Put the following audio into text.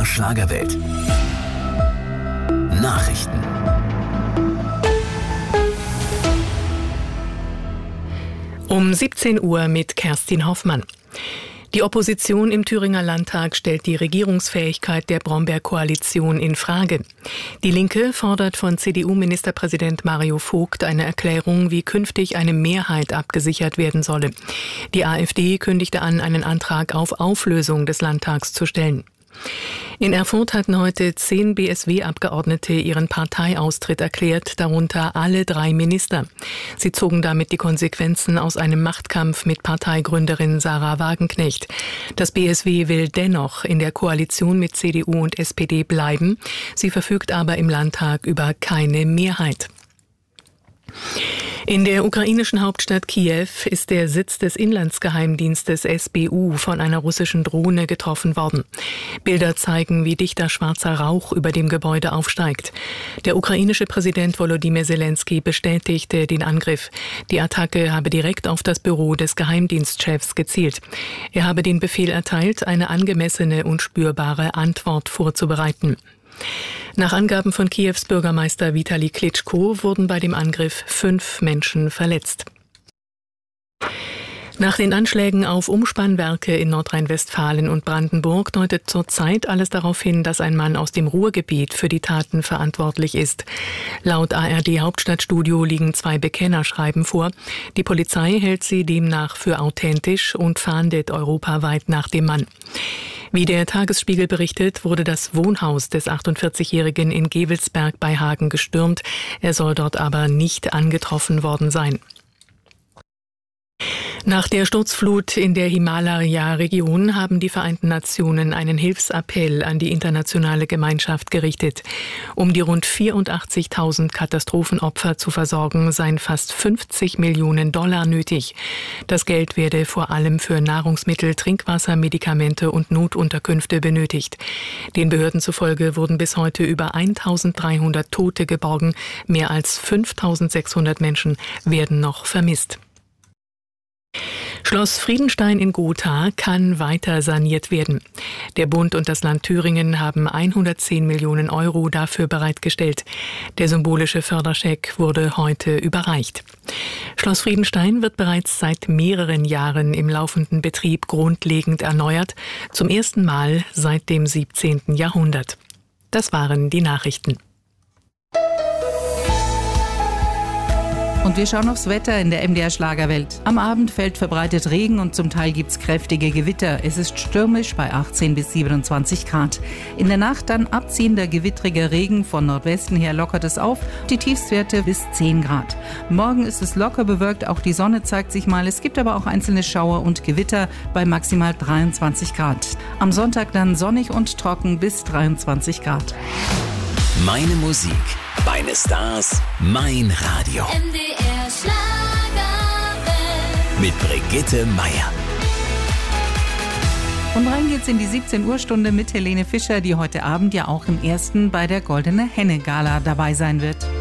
MDR Schlagerwelt. Nachrichten. Um 17 Uhr mit Kerstin Hoffmann. Die Opposition im Thüringer Landtag stellt die Regierungsfähigkeit der Brombeer-Koalition in Frage. Die Linke fordert von CDU-Ministerpräsident Mario Vogt eine Erklärung, wie künftig eine Mehrheit abgesichert werden solle. Die AfD kündigte an, einen Antrag auf Auflösung des Landtags zu stellen. In Erfurt hatten heute 10 BSW-Abgeordnete ihren Parteiaustritt erklärt, darunter alle 3 Minister. Sie zogen damit die Konsequenzen aus einem Machtkampf mit Parteigründerin Sarah Wagenknecht. Das BSW will dennoch in der Koalition mit CDU und SPD bleiben. Sie verfügt aber im Landtag über keine Mehrheit. In der ukrainischen Hauptstadt Kiew ist der Sitz des Inlandsgeheimdienstes SBU von einer russischen Drohne getroffen worden. Bilder zeigen, wie dichter schwarzer Rauch über dem Gebäude aufsteigt. Der ukrainische Präsident Volodymyr Zelensky bestätigte den Angriff. Die Attacke habe direkt auf das Büro des Geheimdienstchefs gezielt. Er habe den Befehl erteilt, eine angemessene und spürbare Antwort vorzubereiten. Nach Angaben von Kiews Bürgermeister Vitali Klitschko wurden bei dem Angriff 5 Menschen verletzt. Nach den Anschlägen auf Umspannwerke in Nordrhein-Westfalen und Brandenburg deutet zurzeit alles darauf hin, dass ein Mann aus dem Ruhrgebiet für die Taten verantwortlich ist. Laut ARD Hauptstadtstudio liegen 2 Bekennerschreiben vor. Die Polizei hält sie demnach für authentisch und fahndet europaweit nach dem Mann. Wie der Tagesspiegel berichtet, wurde das Wohnhaus des 48-Jährigen in Gevelsberg bei Hagen gestürmt. Er soll dort aber nicht angetroffen worden sein. Nach der Sturzflut in der Himalaya-Region haben die Vereinten Nationen einen Hilfsappell an die internationale Gemeinschaft gerichtet. Um die rund 84.000 Katastrophenopfer zu versorgen, seien fast $50 Millionen nötig. Das Geld werde vor allem für Nahrungsmittel, Trinkwasser, Medikamente und Notunterkünfte benötigt. Den Behörden zufolge wurden bis heute über 1.300 Tote geborgen. Mehr als 5.600 Menschen werden noch vermisst. Schloss Friedenstein in Gotha kann weiter saniert werden. Der Bund und das Land Thüringen haben 110 Millionen Euro dafür bereitgestellt. Der symbolische Förderscheck wurde heute überreicht. Schloss Friedenstein wird bereits seit mehreren Jahren im laufenden Betrieb grundlegend erneuert, zum ersten Mal seit dem 17. Jahrhundert. Das waren die Nachrichten. Und wir schauen aufs Wetter in der MDR Schlagerwelt. Am Abend fällt verbreitet Regen und zum Teil gibt's kräftige Gewitter. Es ist stürmisch bei 18 bis 27 Grad. In der Nacht dann abziehender gewittriger Regen, von Nordwesten her lockert es auf, die Tiefstwerte bis 10 Grad. Morgen ist es locker bewölkt, auch die Sonne zeigt sich mal. Es gibt aber auch einzelne Schauer und Gewitter bei maximal 23 Grad. Am Sonntag dann sonnig und trocken bis 23 Grad. Meine Musik, meine Stars, mein Radio. MDR Schlagerwelt. Mit Brigitte Meier. Und rein geht's in die 17 Uhr Stunde mit Helene Fischer, die heute Abend ja auch im ersten bei der Goldene Henne Gala dabei sein wird.